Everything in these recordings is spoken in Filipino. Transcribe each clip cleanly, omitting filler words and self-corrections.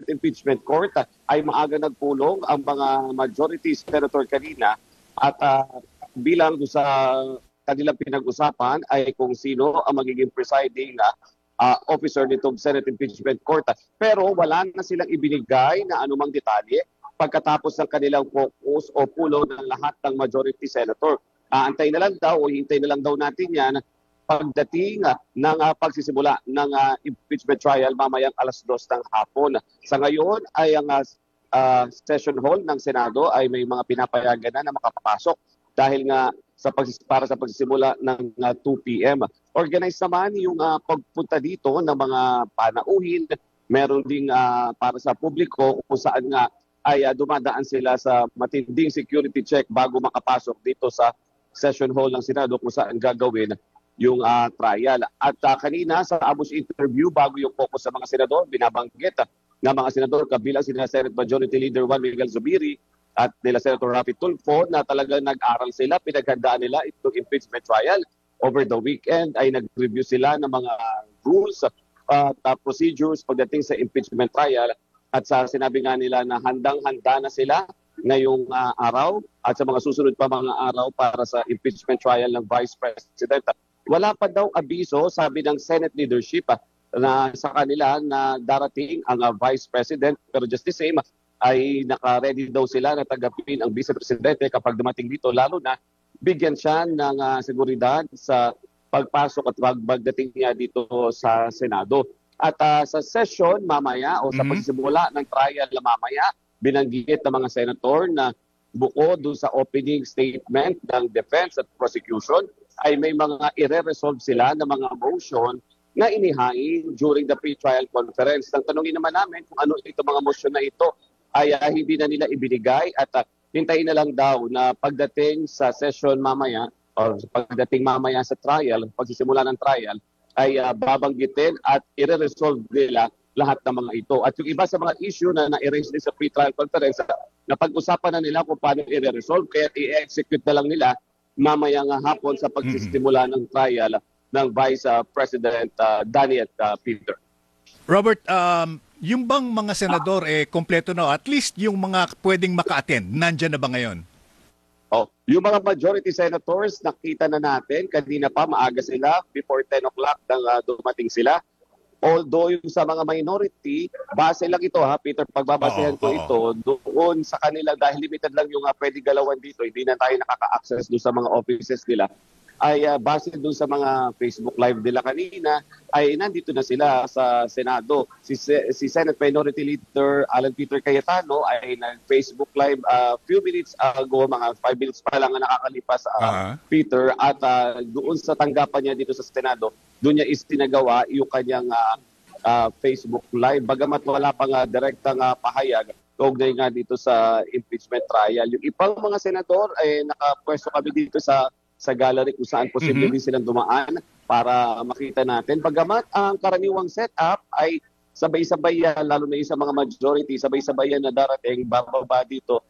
Senate Impeachment Court ay maaga nagpulong ang mga majority senator kanina at bilang sa kanilang pinag-usapan ay kung sino ang magiging presiding officer nitong Senate Impeachment Court. Pero wala na silang ibinigay na anumang detalye pagkatapos ng kanilang focus o pulong ng lahat ng majority senator. Antay na lang daw o hintay na lang daw natin yan pagdating ng pagsisimula ng impeachment trial mamayang alas 2 ng hapon. Sa ngayon ay ang session hall ng Senado ay may mga pinapayagan na makapasok dahil nga para sa pagsisimula ng 2 p.m. Organized naman yung pagpunta dito ng mga panauhin. Meron ding para sa publiko kung saan nga ay dumadaan sila sa matinding security check bago makapasok dito sa session hall ng Senado kung saan gagawin yung trial. At kanina sa ambush interview bago yung focus sa mga senador, binabanggit ng mga senador kabilang sina Senate Majority Leader Juan Miguel Zubiri at nila Senator Raffy Tulfo na talagang nag-aral sila, pinaghandaan nila itong impeachment trial. Over the weekend ay nag-review sila ng mga rules at procedures pagdating sa impeachment trial. At sinabi nga nila na handang-handa na sila ngayong araw at sa mga susunod pa mga araw para sa impeachment trial ng Vice President. Wala pa daw abiso, sabi ng Senate leadership, na sa kanila na darating ang Vice President. Pero just the same, ay naka-ready daw sila na tagapin ang Vice Presidente kapag dumating dito, lalo na bigyan siya ng seguridad sa pagpasok at pagdating niya dito sa Senado. At sa session mamaya o sa pagsisimula ng trial mamaya, binanggit ng mga senator na bukod doon sa opening statement ng defense at prosecution, ay may mga ire-resolve sila na mga motion na inihain during the pre-trial conference. Nang tanongin naman namin kung ano ito mga motion na ito ay hindi na nila ibinigay at hintayin na lang daw na pagdating sa session mamaya o pagdating mamaya sa trial, pagsisimula ng trial, ay babanggitin at ire-resolve nila lahat ng mga ito. At yung iba sa mga issue na na-erase din sa pre-trial conference, na pag-usapan na nila kung paano i-resolve, kaya i-execute na lang nila mamayang hapon sa pagsisimula ng trial ng Vice President Danny at Peter. Robert, yung bang mga senador kompleto na? At least yung mga pwedeng maka-attend, nandyan na ba ngayon? Yung mga majority senators, nakita na natin, kanina pa maaga sila, before 10 o'clock nang dumating sila. Although yung sa mga minority, base lang ito Peter, pagbabasehan ko ito, doon sa kanila dahil limited lang yung pwede galawan dito, hindi na tayo nakaka-access doon sa mga offices nila, ay base doon sa mga Facebook Live nila kanina, ay nandito na sila sa Senado. Si Senate Minority Leader Alan Peter Cayetano ay nag-Facebook Live few minutes ago, mga 5 minutes pa lang nakakalipas Peter, at doon sa tanggapan niya dito sa Senado, doon niya istinagawa yung kanyang Facebook Live. Bagamat wala pang direktang pahayag kaugnay nga dito sa impeachment trial. Yung ibang mga senador ay nakapwesto kami dito sa gallery kung saan posible din silang dumaan para makita natin. Bagamat ang karaniwang setup ay sabay-sabay yan, lalo na yung sa mga majority, sabay-sabay yan na darating bababa dito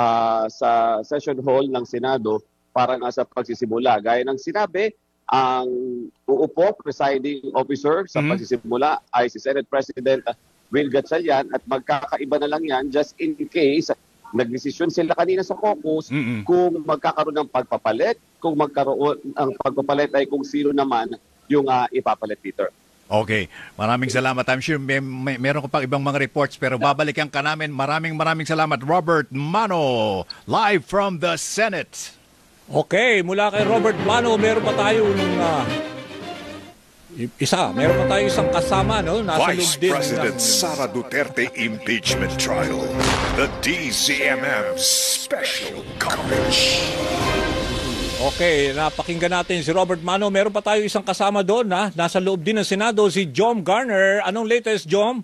sa session hall ng Senado para nga sa pagsisimula. Gaya ng sinabi, ang uupo, presiding officer sa pagsisimula ay si Senate President Will Gatchalian at magkakaiba na lang yan just in case nagdesisyon sila kanina sa caucus kung magkakaroon ng pagpapalit, kung magkaroon ang pagpapalit ay kung sino naman yung ipapalit, Peter. Okay. Maraming salamat. I'm sure meron ko pang ibang mga reports pero babalikan ka namin. Maraming salamat, Robert Mano, live from the Senate. Okay, mula kay Robert Mano, meron pa tayong isang kasama, no? Nasa Vice President Sara Duterte impeachment trial. The DZMM special coverage. Okay, napakinggan natin si Robert Mano. Meron pa tayo isang kasama doon, ha? Nasa loob din ng Senado, si Jom Garner. Anong latest, Jom?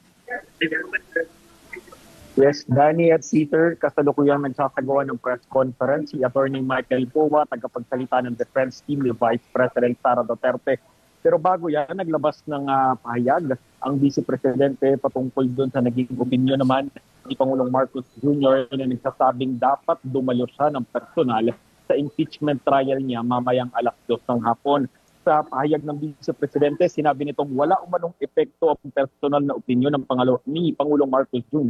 Yes, Danny at Peter, kasalukuyang nagsasagawa ng press conference si Attorney Michael Powa, tagapagsalita ng defense team ni Vice President Sara Duterte. Pero bago yan, naglabas ng pahayag ang Vice Presidente patungkol doon sa naging opinyon naman ni Pangulong Marcos Jr. na nagsasabing dapat dumalo siya ng personal sa impeachment trial niya mamayang alas 2 ng hapon. Sa pahayag ng Vice Presidente, sinabi nitong wala umanong epekto ang personal na opinyon ng Pangulong Marcos Jr.